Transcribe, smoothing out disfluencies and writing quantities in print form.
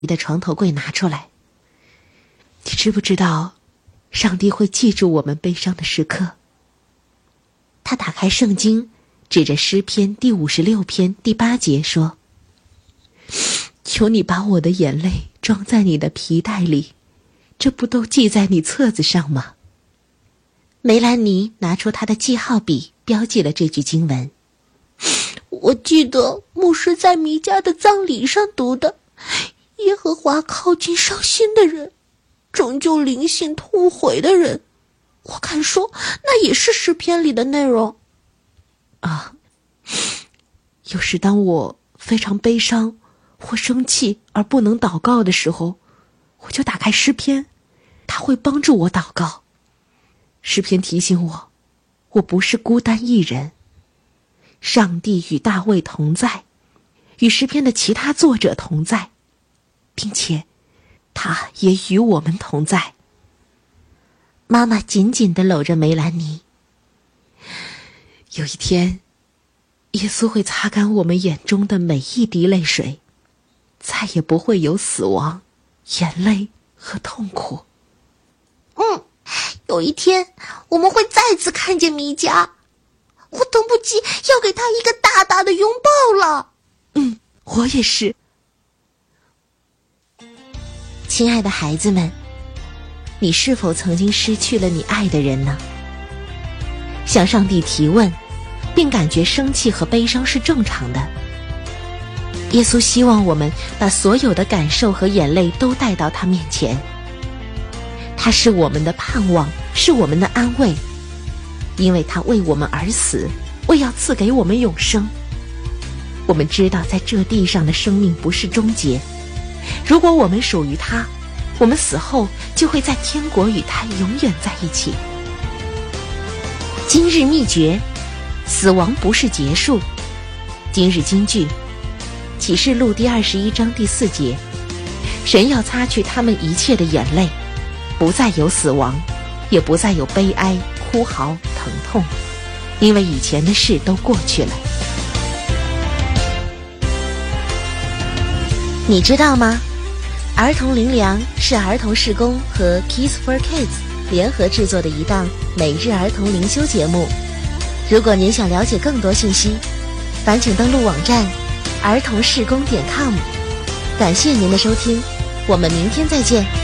的床头柜拿出来。你知不知道，上帝会记住我们悲伤的时刻？他打开圣经，指着诗篇第56篇第8节说：求你把我的眼泪装在你的皮带里，这不都记在你册子上吗？梅兰妮拿出她的记号笔，标记了这句经文。 我记得牧师在弥迦的葬礼上读的，耶和华靠近伤心的人，拯救灵性痛悔的人。我敢说，那也是诗篇里的内容。 有时当我非常悲伤或生气而不能祷告的时候，我就打开诗篇，它会帮助我祷告。诗篇提醒我，我不是孤单一人，上帝与大卫同在，与诗篇的其他作者同在，并且他也与我们同在。妈妈紧紧地搂着梅兰妮。有一天，耶稣会擦干我们眼中的每一滴泪水，再也不会有死亡、眼泪和痛苦。 有一天我们会再次看见弥迦，我等不及要给他一个大大的拥抱了。 我也是。亲爱的孩子们，你是否曾经失去了你爱的人呢？向上帝提问，并感觉生气和悲伤是正常的。耶稣希望我们把所有的感受和眼泪都带到他面前。他是我们的盼望，是我们的安慰，因为他为我们而死，为要赐给我们永生。我们知道在这地上的生命不是终结，如果我们属于他，我们死后就会在天国与他永远在一起。今日秘诀：死亡不是结束。今日金句：启示录第21章第4节，神要擦去他们一切的眼泪，不再有死亡，也不再有悲哀、哭嚎、疼痛，因为以前的事都过去了。你知道吗？儿童灵粮是儿童事工和 Kids for Kids 联合制作的一档每日儿童灵修节目。如果您想了解更多信息，烦请登录网站儿童事工.com。感谢您的收听，我们明天再见。